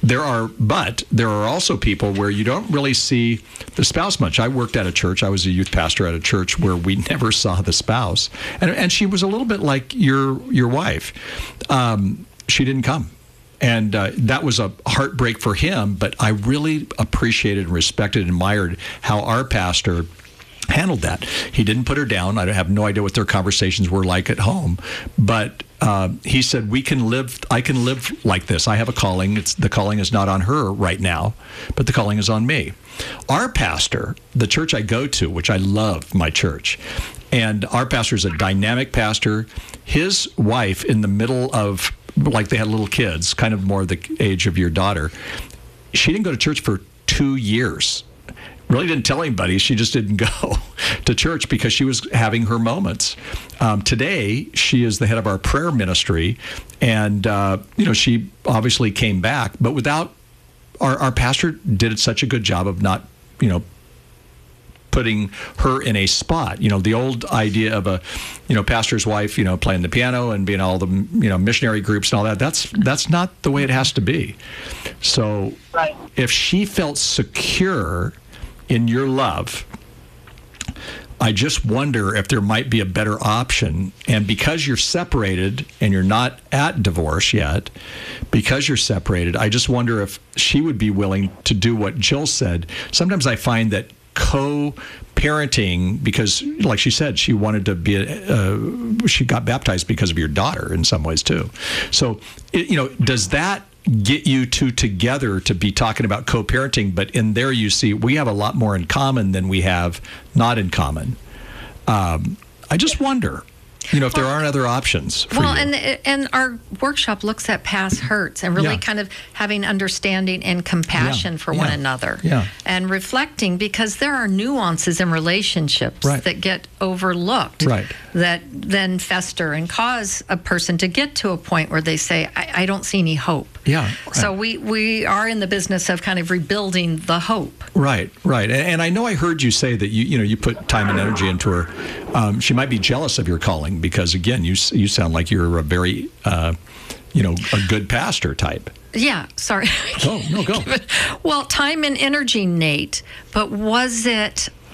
there are also people where you don't really see the spouse much. I worked at a church. I was a youth pastor at a church where we never saw the spouse, and she was a little bit like your wife. She didn't come. And that was a heartbreak for him, but I really appreciated and respected and admired how our pastor handled that. He didn't put her down. I have no idea what their conversations were like at home, but he said, I can live like this. I have a calling. The calling is not on her right now, but the calling is on me. Our pastor, the church I go to, which I love my church, and our pastor is a dynamic pastor. His wife, in the middle of, like they had little kids, kind of more the age of your daughter, she didn't go to church for 2 years. Really didn't tell anybody. She just didn't go to church because she was having her moments. Today, she is the head of our prayer ministry, and she obviously came back, but without our pastor did such a good job of not, putting her in a spot. The old idea of a, pastor's wife, playing the piano and being all the, missionary groups and all that. That's not the way it has to be. So right. If she felt secure in your love, I just wonder if there might be a better option. And because you're separated and you're not at divorce yet, because you're separated, I just wonder if she would be willing to do what Jill said. Sometimes I find that co-parenting, because like she said, she wanted to be, she got baptized because of your daughter in some ways too. So, does that get you two together to be talking about co-parenting? But in there you see we have a lot more in common than we have not in common. I just wonder, if there aren't other options for you. And our workshop looks at past hurts and really kind of having understanding and compassion for one another. Yeah. And reflecting, because there are nuances in relationships that get overlooked, that then fester and cause a person to get to a point where they say, I don't see any hope. Yeah. Right. So we are in the business of kind of rebuilding the hope. Right. And I know I heard you say that you put time and energy into her. She might be jealous of your calling because, again, you sound like you're a very, a good pastor type. Yeah, sorry. Oh, no, go. Well, time and energy, Nate, but was it